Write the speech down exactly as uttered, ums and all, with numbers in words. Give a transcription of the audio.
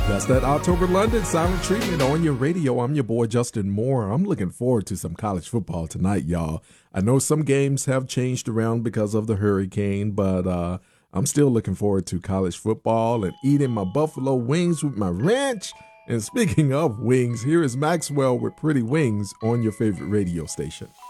That's that October London Silent Treatment on your radio. I'm your boy, Justin Moore. I'm looking forward to some college football tonight, y'all. I know some games have changed around because of the hurricane, but uh, I'm still looking forward to college football and eating my buffalo wings with my ranch. And speaking of wings, here is Maxwell with Pretty Wings on your favorite radio station.